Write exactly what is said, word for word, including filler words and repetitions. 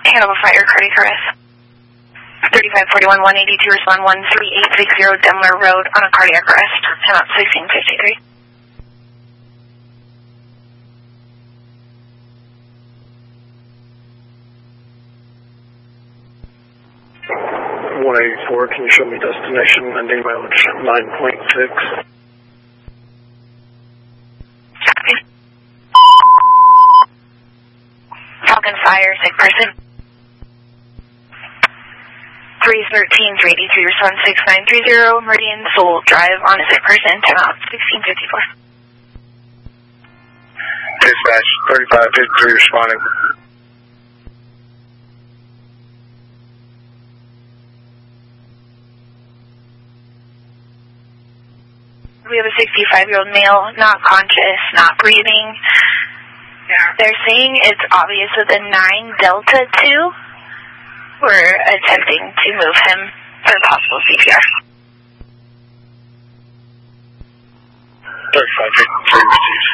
Hannibal Fire, cardiac arrest. thirty-five forty-one, one eighty-two, respond one three eight six zero, Demler Road on a cardiac arrest. Time out sixteen fifty-three. one eighty-four, can you show me destination ending mileage nine point six? Falcon Fire, sick person. three thirteen, three eighty-three, respond six nine three zero, Meridian Soul Drive on a sick person. Time out sixteen fifty-four. Dispatch, thirty-five fifty-three responding. We have a sixty-five-year-old male, not conscious, not breathing. Yeah. They're saying it's obvious with a nine Delta two. We're attempting to move him for possible C P R. thirty-five fifty-three received.